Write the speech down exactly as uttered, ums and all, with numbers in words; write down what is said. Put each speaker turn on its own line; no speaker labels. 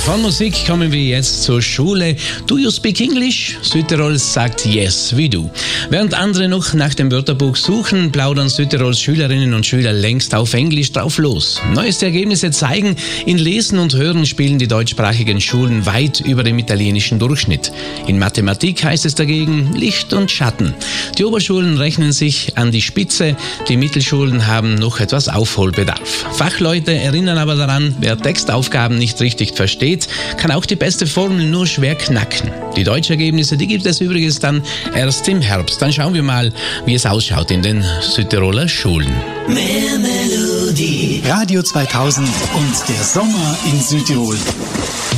Von Musik kommen wir jetzt zur Schule. Do you speak English? Südtirol sagt yes, we do. Während andere noch nach dem Wörterbuch suchen, plaudern Südtirols Schülerinnen und Schüler längst auf Englisch drauf los. Neueste Ergebnisse zeigen, in Lesen und Hören spielen die deutschsprachigen Schulen weit über dem italienischen Durchschnitt. In Mathematik heißt es dagegen Licht und Schatten. Die Oberschulen rechnen sich an die Spitze, die Mittelschulen haben noch etwas Aufholbedarf. Fachleute erinnern aber daran, wer Textaufgaben nicht richtig versteht, kann auch die beste Formel nur schwer knacken. Die Deutschergebnisse, die gibt es übrigens dann erst im Herbst. Dann schauen wir mal, wie es ausschaut in den Südtiroler Schulen.
Mehr Melodie.
Radio zweitausend und der Sommer in Südtirol.